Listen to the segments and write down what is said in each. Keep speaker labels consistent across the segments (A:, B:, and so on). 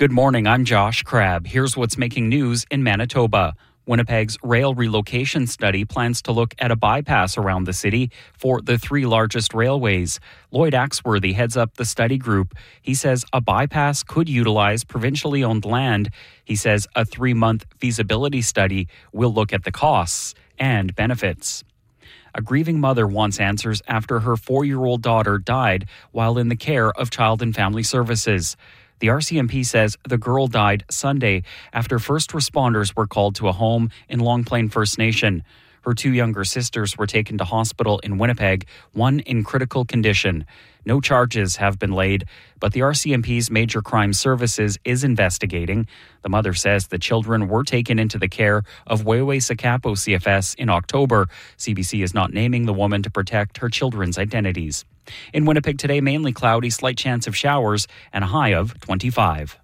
A: Good morning, I'm Josh Crabb. Here's what's making news in Manitoba. Winnipeg's rail relocation study plans to look at a bypass around the city for the three largest railways. Lloyd Axworthy heads up the study group. He says a bypass could utilize provincially owned land. He says a 3-month feasibility study will look at the costs and benefits. A grieving mother wants answers after her 4-year-old daughter died while in the care of Child and Family Services. The RCMP says the girl died Sunday after first responders were called to a home in Long Plain First Nation. Her 2 younger sisters were taken to hospital in Winnipeg, one in critical condition. No charges have been laid, but the RCMP's Major Crime Services is investigating. The mother says the children were taken into the care of Wayway-Sakapo CFS in October. CBC is not naming the woman to protect her children's identities. In Winnipeg today, mainly cloudy, slight chance of showers, and a high of 25.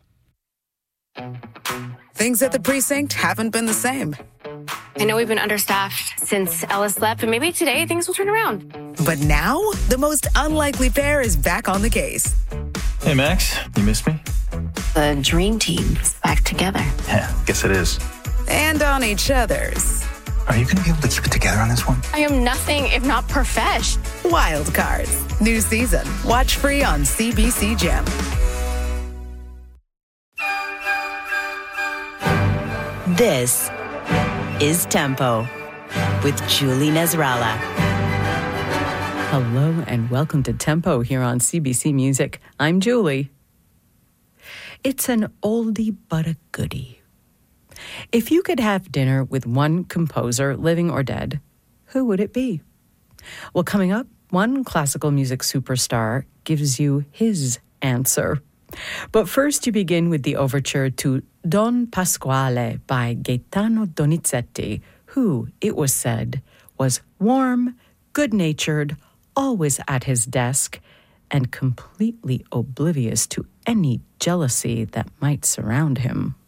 B: Things at the precinct haven't been the same.
C: I know we've been understaffed since Ellis left, but maybe today things will turn around.
B: But now, the most unlikely pair is back on the case.
D: Hey, Max, you missed me?
C: The dream team's back together.
D: Yeah, guess it is.
B: And on each other's
D: Are you going to be able to keep it together on this one?
C: I am nothing if not profesh.
B: wild cards. New season. Watch free on CBC Gem.
E: This is Tempo with Julie Nasrallah.
F: Hello and welcome to Tempo here on CBC Music. I'm Julie. It's an oldie but a goodie. If you could have dinner with one composer, living or dead, who would it be? Well, coming up, one classical music superstar gives you his answer. But first you begin with the overture to Don Pasquale by Gaetano Donizetti, who, it was said, was warm, good-natured, always at his desk, and completely oblivious to any jealousy that might surround him.